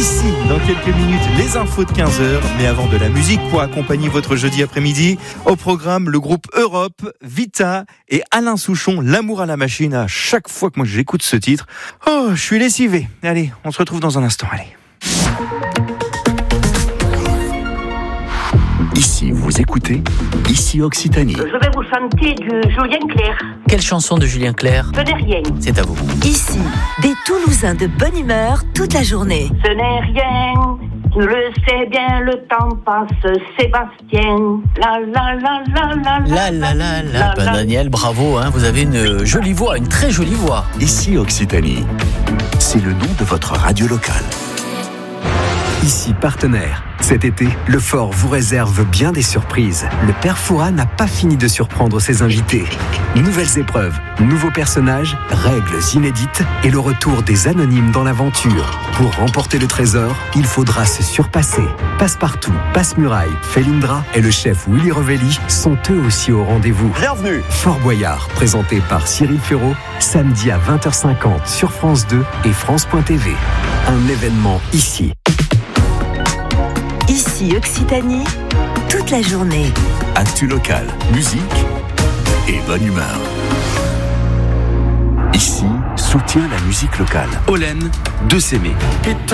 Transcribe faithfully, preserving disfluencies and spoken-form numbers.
Ici, dans quelques minutes, les infos de quinze heures. Mais avant de la musique pour accompagner votre jeudi après-midi, au programme, le groupe Europe, Vita et Alain Souchon, L'amour à la machine. À chaque fois que moi j'écoute ce titre, oh, je suis lessivé. Allez, on se retrouve dans un instant. Allez. Ici, vous écoutez Ici Occitanie. Je vais vous chanter du Julien Clerc. Quelle chanson de Julien Clerc? Ce n'est rien. C'est à vous. Ici, des Toulousains de bonne humeur toute la journée. Ce n'est rien. Tu le sais bien, le temps passe, Sébastien. La la la la la La la la la. Ben, Daniel, bravo, hein, vous avez une jolie voix, une très jolie voix. Ici Occitanie. C'est le nom de votre radio locale. Ici partenaire. Cet été, le Fort vous réserve bien des surprises. Le Père Fouras n'a pas fini de surprendre ses invités. Nouvelles épreuves, nouveaux personnages, règles inédites et le retour des anonymes dans l'aventure. Pour remporter le trésor, il faudra se surpasser. Passepartout, Passe-Muraille, Felindra et le chef Willy Revelli sont eux aussi au rendez-vous. Bienvenue. Fort Boyard, présenté par Cyril Ferraud, samedi à vingt heures cinquante sur France deux et France point T V. Un événement ici. Ici Occitanie, toute la journée. Actu local, musique et bonne humeur. Ici, soutient la musique locale. Olen de Sémé.